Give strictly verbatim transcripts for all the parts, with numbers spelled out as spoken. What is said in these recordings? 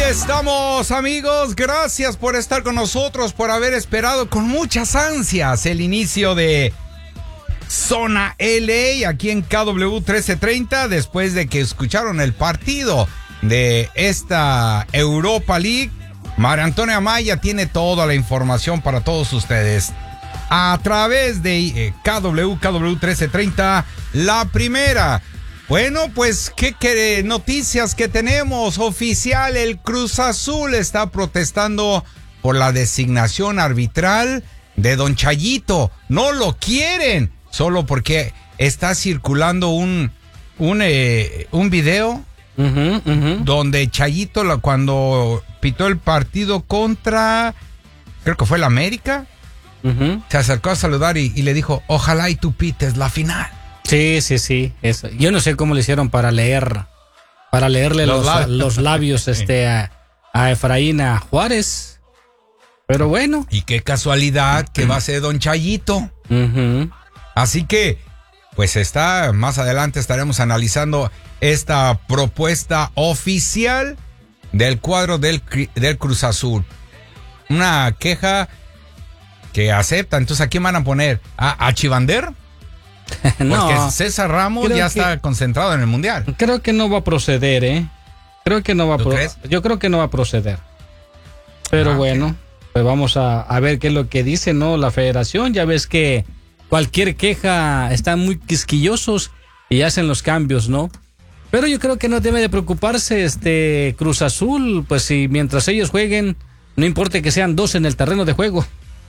estamos, amigos. Gracias por estar con nosotros, por haber esperado con muchas ansias el inicio de Zona L A aquí en K W trece treinta, después de que escucharon el partido de esta Europa League. María Antonia Amaya tiene toda la información para todos ustedes a través de eh, K W, K W trece treinta, la primera. Bueno, pues, ¿qué, qué noticias que tenemos? Oficial, el Cruz Azul está protestando por la designación arbitral de Don Chayito. No lo quieren, solo porque está circulando un, un, eh, un video uh-huh, uh-huh. donde Chayito, cuando pitó el partido contra, creo que fue el América, uh-huh. se acercó a saludar y, y le dijo, ojalá y tú pites la final. Sí, sí, sí. Eso. Yo no sé cómo le hicieron para leer, para leerle los, los labios, los labios este, a, a Efraín a Juárez. Pero bueno. Y qué casualidad que va a ser Don Chayito. Uh-huh. Así que, pues está, más adelante estaremos analizando esta propuesta oficial del cuadro del, del Cruz Azul. Una queja que acepta. Entonces, ¿a quién van a poner? ¿A, a Chivander? No, porque César Ramos ya está concentrado en el Mundial. Creo que no va a proceder, ¿eh? Creo que no va a ¿Tú pro- crees? Yo creo que no va a proceder. Pero ah, bueno, okay. pues vamos a, a ver qué es lo que dice, ¿no? La federación. Ya ves que cualquier queja están muy quisquillosos y hacen los cambios, ¿no? Pero yo creo que no debe de preocuparse este Cruz Azul, pues si mientras ellos jueguen, no importa que sean dos en el terreno de juego.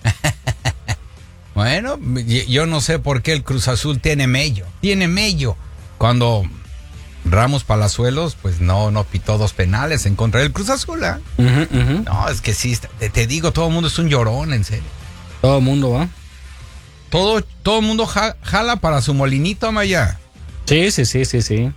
Bueno, yo no sé por qué el Cruz Azul tiene mello, tiene mello. Cuando Ramos Palazuelos, pues no, no pitó dos penales en contra del Cruz Azul, ¿eh? Uh-huh, uh-huh. No, es que sí, te, te digo, todo el mundo es un llorón, en serio. Todo el mundo, ¿va? Todo, todo el mundo ja, jala para su molinito, Amaya. Sí, sí, sí, sí, sí.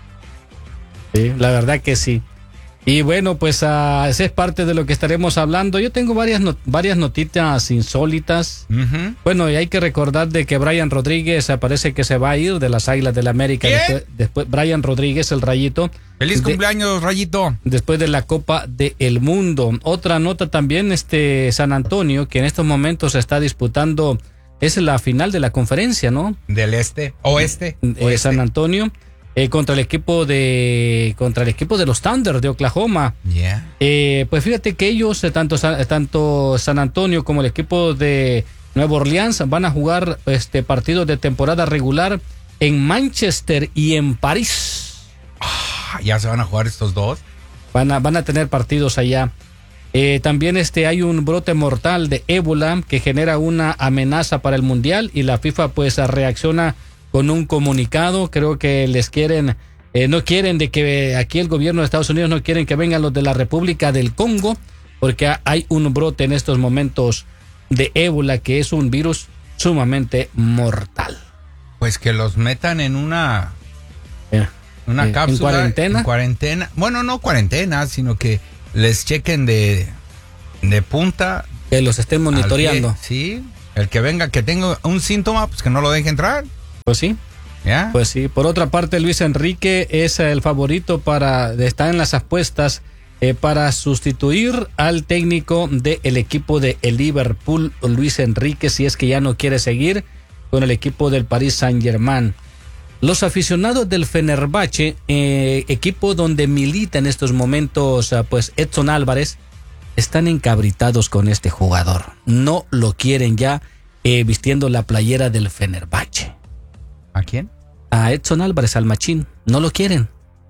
Sí, la verdad que sí. Y bueno, pues uh, esa es parte de lo que estaremos hablando. Yo tengo varias not- varias noticias insólitas. Uh-huh. Bueno, y hay que recordar de que Brian Rodríguez parece que se va a ir de las Águilas del la América. Después, después, Brian Rodríguez, el Rayito. ¡Feliz de, cumpleaños, Rayito! Después de la Copa del Mundo. Otra nota también, este San Antonio, que en estos momentos se está disputando, es la final de la conferencia, ¿no? Del este, oeste. Eh, oeste. San Antonio. Eh, contra el equipo de contra el equipo de los Thunder de Oklahoma. Yeah. Eh, pues fíjate que ellos, eh, tanto, tanto San Antonio como el equipo de Nueva Orleans, van a jugar este partido de temporada regular en Manchester y en París. Ah, ya se van a jugar estos dos. Van a, van a tener partidos allá. Eh, también este hay un brote mortal de ébola que genera una amenaza para el mundial y la FIFA pues reacciona con un comunicado. Creo que les quieren, eh, no quieren de que aquí el gobierno de Estados Unidos no quieren que vengan los de la República del Congo, porque hay un brote en estos momentos de ébola, que es un virus sumamente mortal. Pues que los metan en una, eh, una eh, cápsula. ¿En cuarentena? En cuarentena. Bueno, no cuarentena, sino que les chequen de, de punta. Que los estén monitoreando. Que, sí, el que venga, que tenga un síntoma, pues que no lo deje entrar. Pues sí. ¿Ya? Pues sí. Por otra parte, Luis Enrique es el favorito para estar en las apuestas eh, para sustituir al técnico del equipo de el Liverpool, Luis Enrique, si es que ya no quiere seguir con el equipo del Paris Saint-Germain. Los aficionados del Fenerbahce, eh, equipo donde milita en estos momentos pues Edson Álvarez, están encabritados con este jugador. No lo quieren ya eh, vistiendo la playera del Fenerbahce. ¿A quién? A Edson Álvarez, al machín. No lo quieren.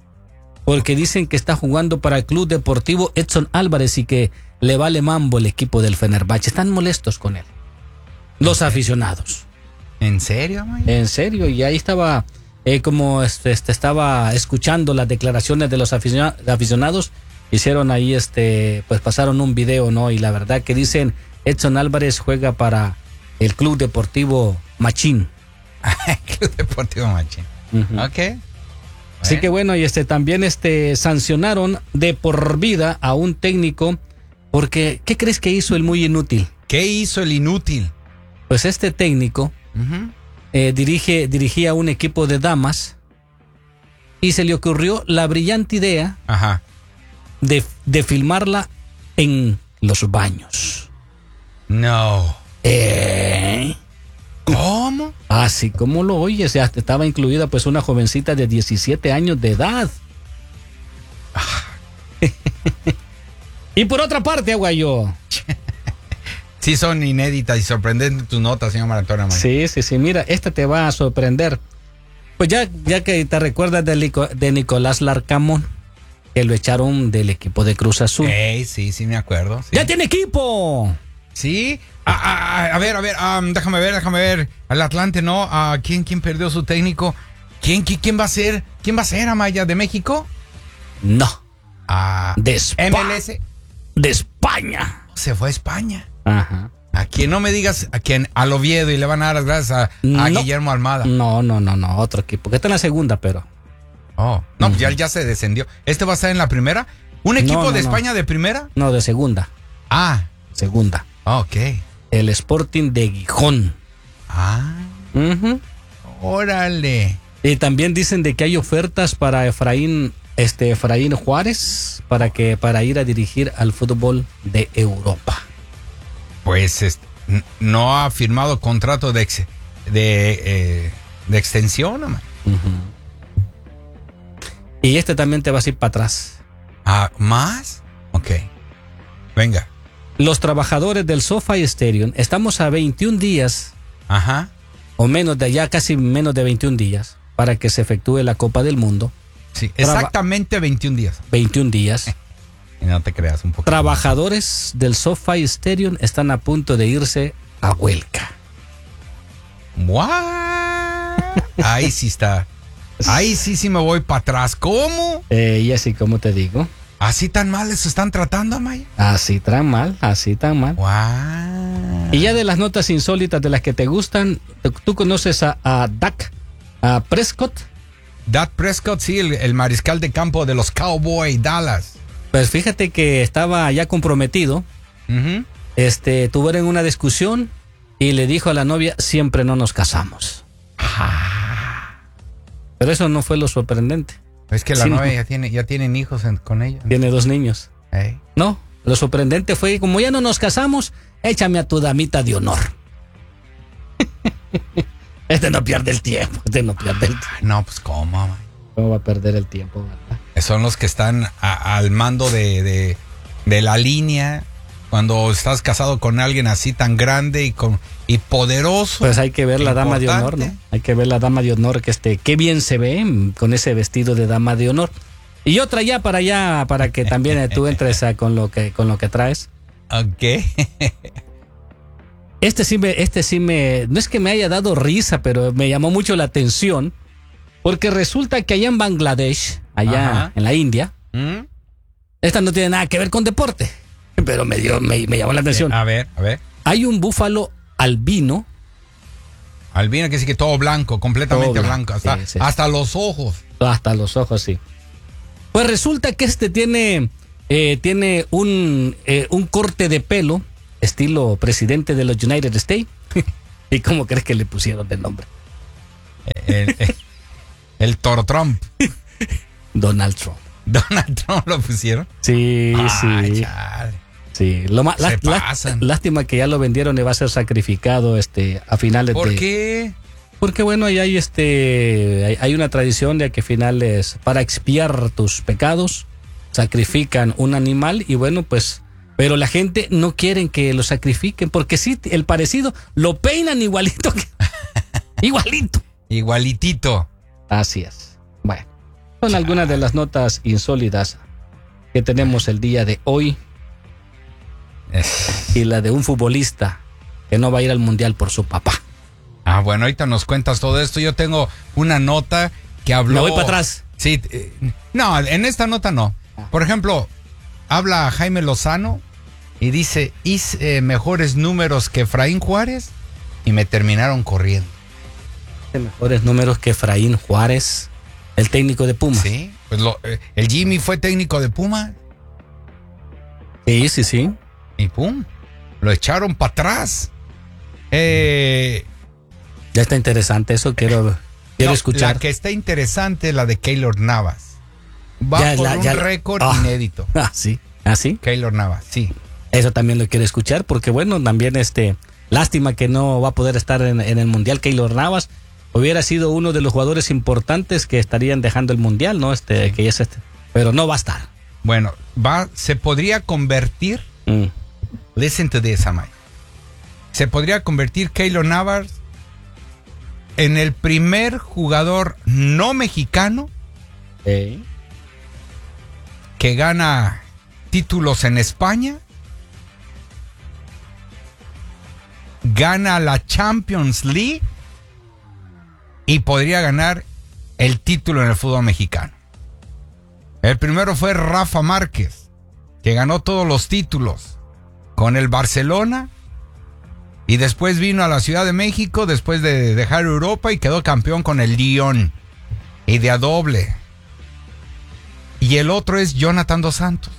Porque dicen que está jugando para el Club Deportivo Edson Álvarez y que le vale mambo el equipo del Fenerbahce. Están molestos con él. Los aficionados. ¿En serio, man? En serio. Y ahí estaba, eh, como este, este, estaba escuchando las declaraciones de los aficiona- aficionados. Hicieron ahí, este, pues pasaron un video, ¿no? Y la verdad que dicen, Edson Álvarez juega para el Club Deportivo Machín. Club Deportivo Machín. Uh-huh. Ok. Bueno. Así que bueno, y este también este sancionaron de por vida a un técnico porque ¿qué crees que hizo el muy inútil? ¿Qué hizo el inútil? Pues este técnico uh-huh. eh, dirige dirigía un equipo de damas y se le ocurrió la brillante idea Ajá. de, de filmarla en los baños. No. ¿Eh? ¿Cómo? Así como lo oyes, ya estaba incluida pues una jovencita de diecisiete años de edad. Y por otra parte, Aguayo. Sí, son inéditas y sorprendentes tus notas, señor Maratona. Sí, sí, sí. Mira, esta te va a sorprender. Pues ya, ya que te recuerdas de, Lico, de Nicolás Larcamón, que lo echaron del equipo de Cruz Azul. Hey, sí, sí, me acuerdo. Sí. ¡Ya tiene equipo! Sí. A, a, a ver, a ver, um, déjame ver, déjame ver. Al Atlante, ¿no? Uh, ¿quién, ¿Quién perdió su técnico? ¿Quién, quién, quién va a ser? ¿Quién va a ser, Amaya? ¿De México? No. Ah, de España. M L S. De España. Se fue a España. Ajá. A quien no me digas, a quien al Oviedo, y le van a dar las gracias a, a no. Guillermo Almada. No, no, no, no, otro equipo, que está en la segunda, pero. Oh, no, uh-huh. ya, ya se descendió. ¿Este va a estar en la primera? ¿Un equipo no, no, de no. España de primera? No, de segunda. Ah. Segunda. Ok. El Sporting de Gijón. Ah. Uh-huh. Órale. Y también dicen de que hay ofertas para Efraín, este Efraín Juárez para que para ir a dirigir al fútbol de Europa. Pues este, no ha firmado contrato de ex, de, eh, de extensión, man. Uh-huh. Y este también te vas a ir para atrás. Ah, ¿más? Ok. Venga. Los trabajadores del SoFi Stadium, estamos a veintiún días. Ajá. O menos de ya casi menos de veintiún días para que se efectúe la Copa del Mundo. Sí, exactamente veintiún días. veintiún días. Y no te creas un poco. Trabajadores del SoFi Stadium están a punto de irse a huelga. ¿What? Ahí sí está. Ahí sí, sí me voy para atrás. ¿Cómo? Eh, y así como te digo. ¿Así tan mal les están tratando, Amaya? Así tan mal, así tan mal. Wow. Y ya de las notas insólitas de las que te gustan, ¿tú conoces a, a Dak, a Prescott? Dak Prescott, sí, el, el mariscal de campo de los Cowboys Dallas. Pues fíjate que estaba ya comprometido. Uh-huh. Este, tuvieron una discusión y le dijo a la novia, siempre no nos casamos. Ah. Pero eso no fue lo sorprendente. Es que la Sí, novia no. ya tiene, ya tienen hijos en, con ella. Tiene dos niños. Hey. No, lo sorprendente fue que como ya no nos casamos, échame a tu damita de honor. Este no pierde el tiempo, este no pierde el tiempo. No, pues cómo, man. ¿Cómo va a perder el tiempo, verdad? Son los que están a, al mando de, de, de la línea. Cuando estás casado con alguien así tan grande y con y poderoso. Pues hay que ver la dama de honor, ¿no? Hay que ver la dama de honor, que este, qué bien se ve con ese vestido de dama de honor. Y otra ya para allá, para que también tú entres a, con lo que con lo que traes. Ok. Este sí me, este sí me, no es que me haya dado risa, pero me llamó mucho la atención, porque resulta que allá en Bangladesh, allá Ajá. en la India, ¿Mm? esta no tiene nada que ver con deporte, pero me dio, me, me llamó la atención. A ver, a ver. Hay un búfalo albino. Albino, que sí que todo blanco, completamente Todo blanco, blanco, hasta, sí, sí. hasta los ojos. Hasta los ojos, sí. Pues resulta que este tiene, eh, tiene un, eh, un corte de pelo, estilo presidente de los United States. ¿Y cómo crees que le pusieron de nombre? El, el, el Toro Trump. Donald Trump. Donald Trump lo pusieron. Sí, Ay, sí. chale. Sí, lo más, Se lá- pasan. lá- lástima que ya lo vendieron y va a ser sacrificado este a finales ¿Por de. qué? Porque bueno, ahí hay este hay, hay una tradición de que a finales para expiar tus pecados sacrifican un animal y bueno, pues pero la gente no quieren que lo sacrifiquen porque sí el parecido lo peinan igualito que, igualito. Igualitito. Así es. Bueno, son algunas de las notas insólitas que tenemos el día de hoy. Y la de un futbolista que no va a ir al mundial por su papá. Ah, bueno, ahorita nos cuentas todo esto. Yo tengo una nota que habló. Me voy para atrás. Sí, eh, no, en esta nota no. Por ejemplo, habla Jaime Lozano y dice, hice eh, mejores números que Efraín Juárez y me terminaron corriendo. Mejores números que Efraín Juárez, el técnico de Pumas. Sí, pues lo, eh, el Jimmy fue técnico de Puma Sí, sí, sí. y pum, lo echaron para atrás. Eh, Ya está interesante eso, quiero, quiero no, escuchar. La que está interesante es la de Keylor Navas. Va Ya, por la- un ya la- récord Ah. inédito. Ah, sí. ¿Ah, sí? Keylor Navas, sí. Eso también lo quiero escuchar porque, bueno, también este, lástima que no va a poder estar en, en el Mundial Keylor Navas. Hubiera sido uno de los jugadores importantes que estarían dejando el Mundial, ¿no? Este, Sí. que es este. Pero no va a estar. Bueno, va, se podría convertir, Mm. listen to this, Amay. Se podría convertir Keylor Navas en el primer jugador no mexicano Eh. que gana títulos en España, gana la Champions League y podría ganar el título en el fútbol mexicano. El primero fue Rafa Márquez, que ganó todos los títulos con el Barcelona y después vino a la Ciudad de México después de dejar Europa y quedó campeón con el Lyon y de a doble. Y el otro es Jonathan Dos Santos.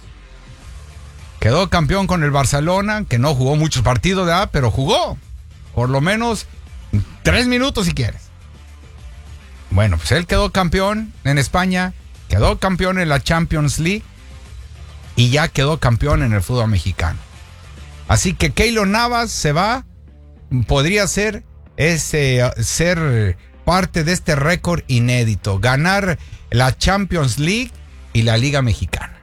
Quedó campeón con el Barcelona, que no jugó muchos partidos, ¿verdad? Pero jugó. Por lo menos tres minutos si quieres. Bueno, pues él quedó campeón en España, quedó campeón en la Champions League y ya quedó campeón en el fútbol mexicano. Así que Keylor Navas se va, podría ser, ese, ser parte de este récord inédito, ganar la Champions League y la Liga Mexicana.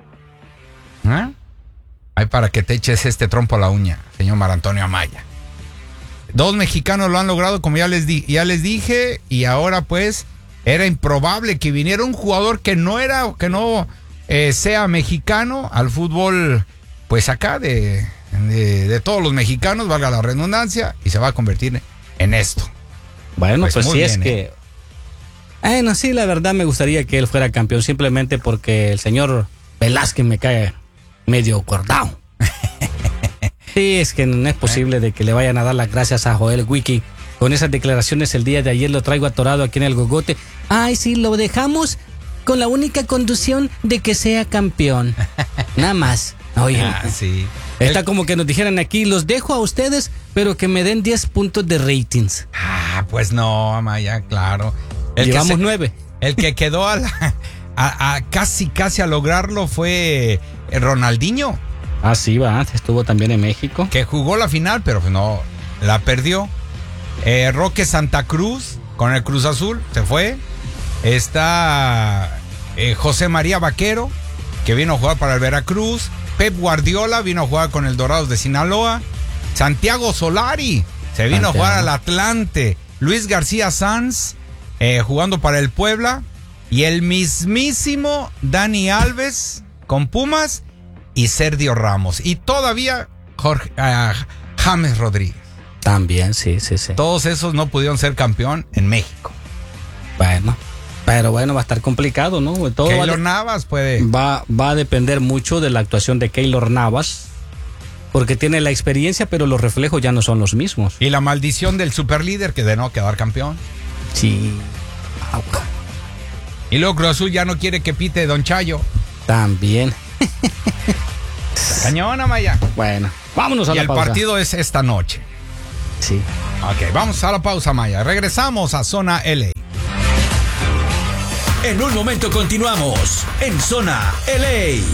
¿Eh? Ay, para que te eches este trompo a la uña, señor Mar Antonio Amaya. Dos mexicanos lo han logrado, como ya les, di, ya les dije, y ahora pues era improbable que viniera un jugador que no era, que no eh, sea mexicano al fútbol, pues acá de, de, de todos los mexicanos, valga la redundancia, y se va a convertir en esto. Bueno, pues, Pues muy sí es bien, que... ¿eh? Bueno, sí, la verdad me gustaría que él fuera campeón simplemente porque el señor Velázquez me cae medio acordado. Sí, es que no es posible de que le vayan a dar las gracias a Joel Wiki con esas declaraciones el día de ayer. Lo traigo atorado aquí en el gogote. Ay, sí, lo dejamos con la única condición de que sea campeón. Nada más. Oye, Ah, sí. está El- como que nos dijeran aquí, los dejo a ustedes, pero que me den diez puntos de ratings. Ah, pues no, Amaya, claro. El que Llevamos se- nueve. El que quedó a, la- a- a casi casi a lograrlo fue Ronaldinho, Ah, sí, va, estuvo también en México. que jugó la final, pero pues no la perdió. Eh, Roque Santa Cruz con el Cruz Azul se fue. Está eh, José María Vaquero, que vino a jugar para el Veracruz. Pep Guardiola vino a jugar con el Dorados de Sinaloa. Santiago Solari se vino Santiago. a jugar al Atlante. Luis García Sanz eh, jugando para el Puebla. Y el mismísimo Dani Alves con Pumas y Sergio Ramos. Y todavía Jorge, uh, James Rodríguez. También, sí, sí, sí. Todos esos no pudieron ser campeón en México. Bueno, pero bueno, va a estar complicado, ¿no? Todo va, Keylor de- Navas puede. va, va a depender mucho de la actuación de Keylor Navas, porque tiene la experiencia, pero los reflejos ya no son los mismos. Y la maldición del superlíder que de no quedar campeón. Sí. Agua. Y luego Cruz Azul ya no quiere que pite Don Chayo. También. Cañón, Amaya. Bueno, vámonos a Y la el pausa. partido es esta noche. Sí. Ok, vamos a la pausa, Maya. Regresamos a Zona L A. En un momento continuamos en Zona L A.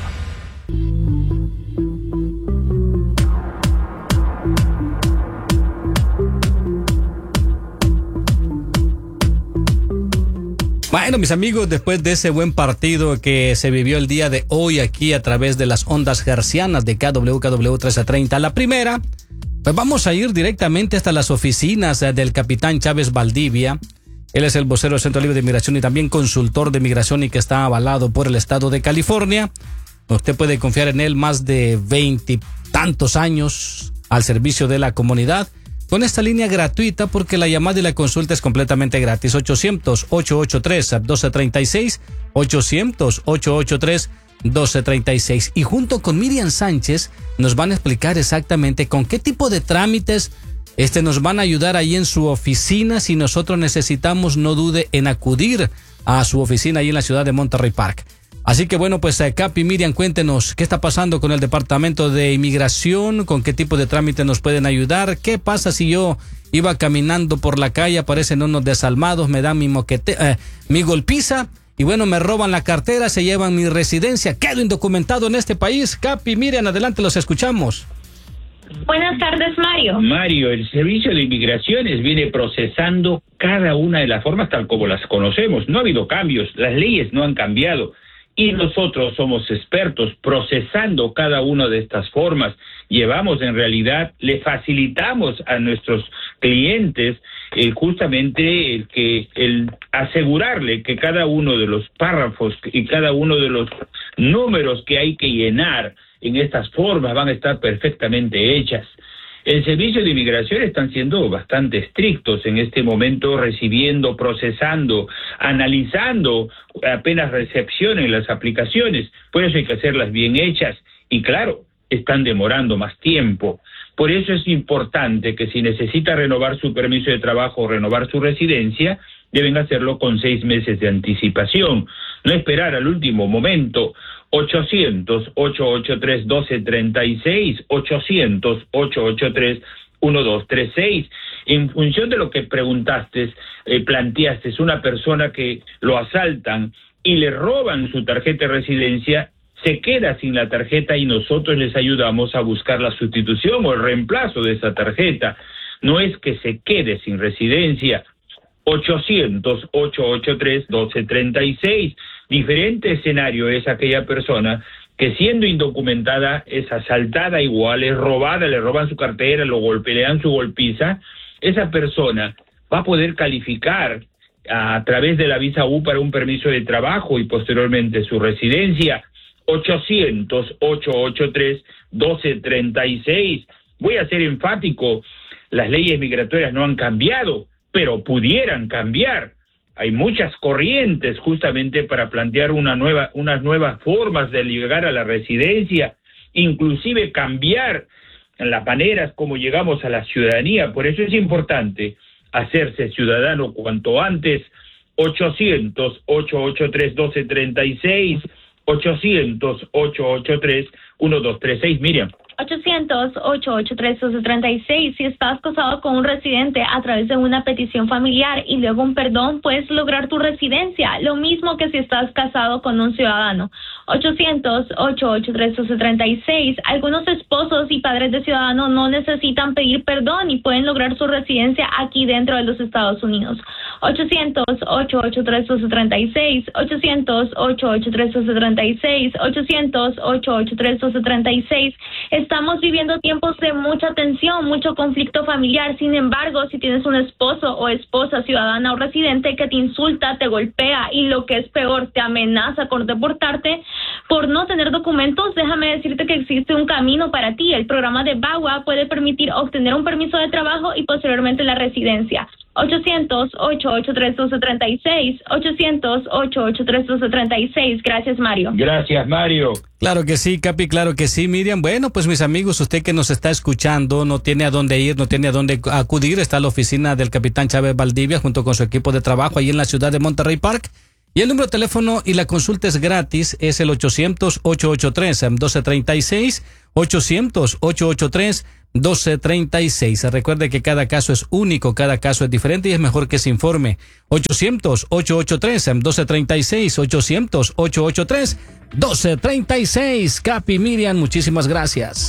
Bueno, mis amigos, después de ese buen partido que se vivió el día de hoy aquí a través de las ondas hercianas de K W K W trece treinta, la primera, pues vamos a ir directamente hasta las oficinas eh, del capitán Chávez Valdivia. Él es el vocero del Centro Libre de Migración y también consultor de migración y que está avalado por el estado de California. Usted puede confiar en él más de veintitantos años al servicio de la comunidad. Con esta línea gratuita, porque la llamada y la consulta es completamente gratis. ochocientos, ochocientos ochenta y tres, doce treinta y seis. ochocientos, ochocientos ochenta y tres, doce treinta y seis. Y junto con Miriam Sánchez nos van a explicar exactamente con qué tipo de trámites este nos van a ayudar ahí en su oficina. Si nosotros necesitamos, no dude en acudir a su oficina ahí en la ciudad de Monterrey Park. Así que bueno, pues Capi, Miriam, cuéntenos qué está pasando con el Departamento de Inmigración, con qué tipo de trámite nos pueden ayudar, qué pasa si yo iba caminando por la calle, aparecen unos desalmados, me dan mi moquete, eh, mi golpiza y bueno, me roban la cartera, se llevan mi residencia, quedo indocumentado en este país. Capi, Miriam, adelante, los escuchamos. Buenas tardes, Mario. Mario, el Servicio de Inmigraciones viene procesando cada una de las formas tal como las conocemos. No ha habido cambios, las leyes no han cambiado y nosotros somos expertos procesando cada una de estas formas. Llevamos, en realidad, le facilitamos a nuestros clientes eh, justamente el que el asegurarle que cada uno de los párrafos y cada uno de los números que hay que llenar en estas formas van a estar perfectamente hechas. El Servicio de Inmigración están siendo bastante estrictos en este momento, recibiendo, procesando, analizando, apenas recepcionen las aplicaciones. Por eso hay que hacerlas bien hechas y, claro, están demorando más tiempo. Por eso es importante que si necesita renovar su permiso de trabajo o renovar su residencia, deben hacerlo con seis meses de anticipación, no esperar al último momento. ochocientos, ochocientos ochenta y tres, doce treinta y seis, ochocientos, ochocientos ochenta y tres, doce treinta y seis. En función de lo que preguntaste, eh, planteaste, es una persona que lo asaltan y le roban su tarjeta de residencia, se queda sin la tarjeta y nosotros les ayudamos a buscar la sustitución o el reemplazo de esa tarjeta. No es que se quede sin residencia. ochocientos, ochocientos ochenta y tres, doce treinta y seis. Diferente escenario es aquella persona que siendo indocumentada es asaltada igual, es robada, le roban su cartera, lo golpean su golpiza. Esa persona va a poder calificar a través de la visa U para un permiso de trabajo y posteriormente su residencia. ochocientos, ochocientos ochenta y tres, doce treinta y seis. Voy a ser enfático, las leyes migratorias no han cambiado, pero pudieran cambiar. Hay muchas corrientes justamente para plantear una nueva, unas nuevas formas de llegar a la residencia, inclusive cambiar las maneras como llegamos a la ciudadanía. Por eso es importante hacerse ciudadano cuanto antes. ochocientos, ochocientos ochenta y tres, doce treinta y seis, ochocientos, ochocientos ochenta y tres, doce treinta y seis. Miriam. ochocientos, ochocientos ochenta y tres, doce treinta y seis. Si estás casado con un residente a través de una petición familiar y luego un perdón, puedes lograr tu residencia. Lo mismo que si estás casado con un ciudadano. ochocientos, ochocientos ochenta y tres, doce treinta y seis. Algunos esposos y padres de ciudadanos no necesitan pedir perdón y pueden lograr su residencia aquí dentro de los Estados Unidos. ochocientos, ochocientos ochenta y tres, doce treinta y seis. ochocientos, ochocientos ochenta y tres, doce treinta y seis. ochocientos, ochocientos ochenta y tres, doce treinta y seis. Estamos viviendo tiempos de mucha tensión, mucho conflicto familiar. Sin embargo, si tienes un esposo o esposa ciudadana o residente que te insulta, te golpea y lo que es peor, te amenaza con deportarte por no tener documentos, déjame decirte que existe un camino para ti. El programa de B A W A puede permitir obtener un permiso de trabajo y posteriormente la residencia. ochocientos, ochocientos ochenta y tres, doce treinta y seis. ochocientos, ochocientos ochenta y tres, doce treinta y seis. Gracias, Mario. Gracias, Mario. Claro que sí, Capi, claro que sí, Miriam. Bueno, pues mis amigos, usted que nos está escuchando, no tiene a dónde ir, no tiene a dónde acudir, está la oficina del capitán Chávez Valdivia junto con su equipo de trabajo ahí en la ciudad de Monterrey Park. Y el número de teléfono y la consulta es gratis, es el ochocientos, ochocientos ochenta y tres, doce treinta y seis, ochocientos, ochocientos ochenta y tres, doce treinta y seis. Recuerde que cada caso es único, cada caso es diferente y es mejor que se informe. ochocientos, ochocientos ochenta y tres, doce treinta y seis, ochocientos, ochocientos ochenta y tres, doce treinta y seis. Capi, Miriam, muchísimas gracias.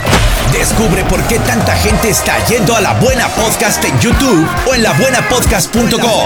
Descubre por qué tanta gente está yendo a La Buena Podcast en YouTube o en la buena podcast punto com.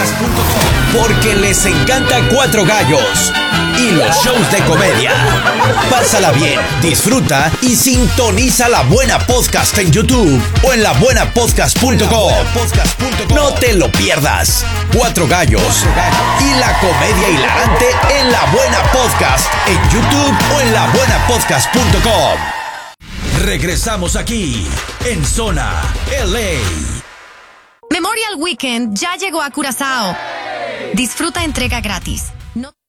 Porque les encanta Cuatro Gallos y los shows de comedia. Pásala bien, disfruta y sintoniza La Buena Podcast en YouTube o en la buena podcast punto com. No te lo pierdas. Cuatro Gallos y la comedia hilarante en La Buena Podcast en YouTube o en la buena podcast punto com. Regresamos aquí en Zona L A. Memorial Weekend ya llegó a Curazao. Disfruta entrega gratis. No